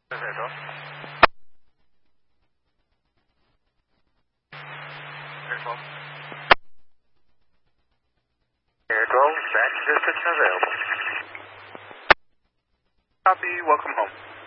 Perfecto. Careful. Air 12, back distance available. Copy, welcome home.